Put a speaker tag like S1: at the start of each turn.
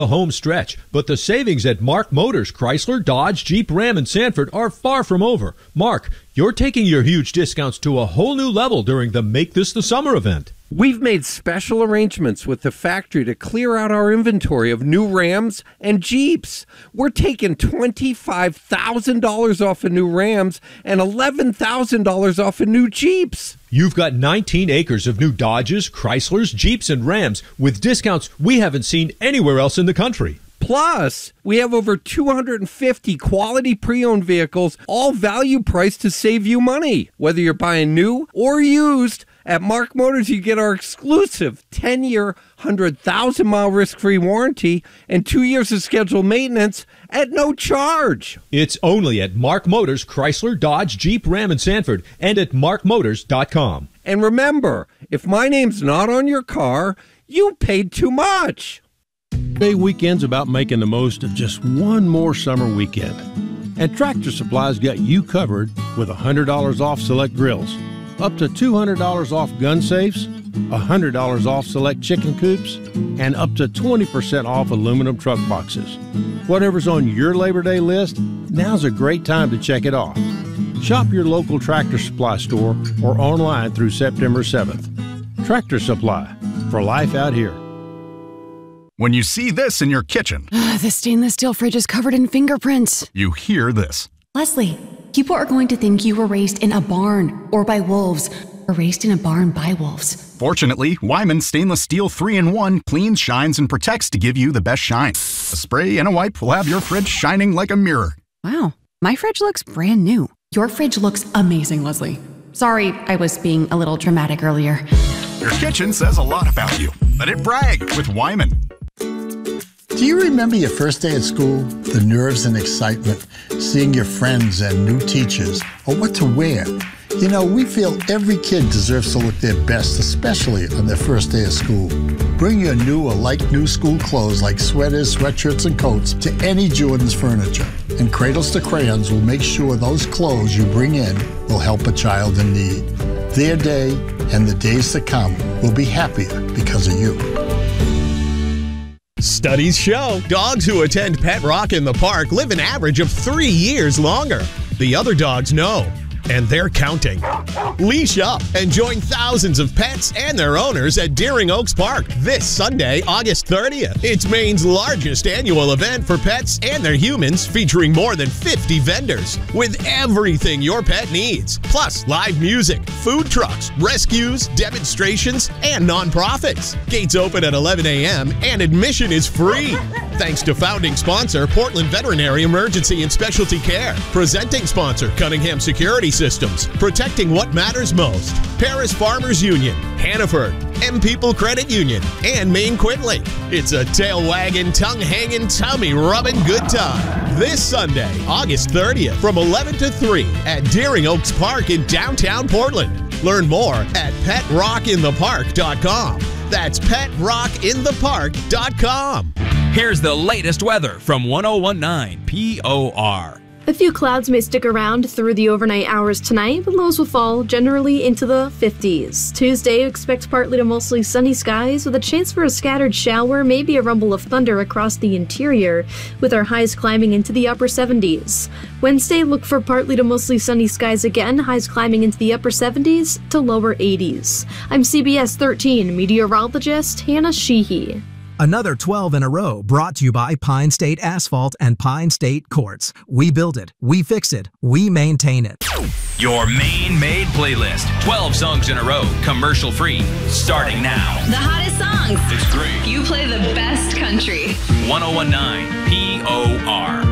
S1: A home stretch, but the savings at Mark Motors, Chrysler, Dodge, Jeep, Ram, and Sanford are far from over. Mark, you're taking your huge discounts to a whole new level during the Make This the Summer event.
S2: We've made special arrangements with the factory to clear out our inventory of new Rams and Jeeps. We're taking $25,000 off of new Rams and $11,000 off of new Jeeps.
S1: You've got 19 acres of new Dodges, Chryslers, Jeeps, and Rams with discounts we haven't seen anywhere else in the country.
S2: Plus, we have over 250 quality pre-owned vehicles, all value priced to save you money. Whether you're buying new or used, at Mark Motors, you get our exclusive 10-year, 100,000-mile risk-free warranty and 2 years of scheduled maintenance at no charge.
S1: It's only at Mark Motors, Chrysler, Dodge, Jeep, Ram, and Sanford, and at markmotors.com.
S2: And remember, if my name's not on your car, you paid too much.
S3: Bay Weekend's about making the most of just one more summer weekend. And Tractor Supply's got you covered with $100 off select grills, up to $200 off gun safes, $100 off select chicken coops, and up to 20% off aluminum truck boxes. Whatever's on your Labor Day list, now's a great time to check it off. Shop your local Tractor Supply store or online through September 7th. Tractor Supply, for life out here.
S4: When you see this in your kitchen,
S5: the stainless steel fridge is covered in fingerprints.
S4: You hear this.
S5: Leslie, people are going to think you were raised in a barn or by wolves, or raised in a barn by wolves.
S4: Fortunately, Wyman Stainless Steel 3-in-1 cleans, shines, and protects to give you the best shine. A spray and a wipe will have your fridge shining like a mirror.
S5: Wow, my fridge looks brand new. Your fridge looks amazing, Leslie. Sorry, I was being a little dramatic earlier.
S4: Your kitchen says a lot about you. Let it brag with Wyman.
S6: Do you remember your first day at school? The nerves and excitement, seeing your friends and new teachers, or what to wear? You know, we feel every kid deserves to look their best, especially on their first day of school. Bring your new or like-new school clothes like sweaters, sweatshirts, and coats to any Jordan's Furniture. And Cradles to Crayons will make sure those clothes you bring in will help a child in need. Their day and the days to come will be happier because of you.
S7: Studies show dogs who attend Pet Rock in the Park live an average of 3 years longer. The other dogs know, and they're counting. Leash up and join thousands of pets and their owners at Deering Oaks Park this Sunday, August 30th. It's Maine's largest annual event for pets and their humans, featuring more than 50 vendors with everything your pet needs. Plus, live music, food trucks, rescues, demonstrations, and nonprofits. Gates open at 11 a.m. and admission is free. Thanks to founding sponsor, Portland Veterinary Emergency and Specialty Care. Presenting sponsor, Cunningham Security Systems. Protecting what matters most. Paris Farmers Union, Hannaford, M People Credit Union, and Maine Quinley. It's a tail-wagging, tongue-hanging, tummy-rubbing good time. This Sunday, August 30th, from 11 to 3 at Deering Oaks Park in downtown Portland. Learn more at PetRockInThePark.com. That's PetRockInThePark.com.
S8: Here's the latest weather from 1019 POR.
S9: A few clouds may stick around through the overnight hours tonight, but lows will fall generally into the 50s. Tuesday, expect partly to mostly sunny skies with a chance for a scattered shower, maybe a rumble of thunder across the interior, with our highs climbing into the upper 70s. Wednesday, look for partly to mostly sunny skies again, highs climbing into the upper 70s to lower 80s. I'm CBS 13 meteorologist Hannah Sheehy.
S10: Another 12 in a row brought to you by Pine State Asphalt and Pine State Quartz. We build it, we fix it, we maintain it.
S8: Your Maine-made playlist. 12 songs in a row, commercial-free, starting now.
S11: The hottest songs.
S8: It's great.
S11: You play the best country.
S8: 1019 POR.